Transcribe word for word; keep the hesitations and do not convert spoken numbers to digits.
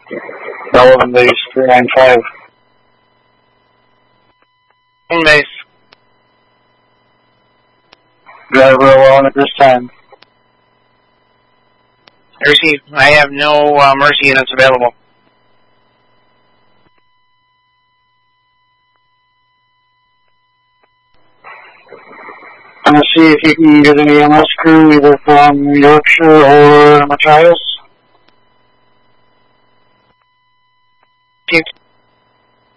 Sullivan base three nine five. Home base. Driver alone at this time. I receive. I have no uh, Mercy units available. I'm going to see if you can get an E M S crew either from Yorkshire or Machias.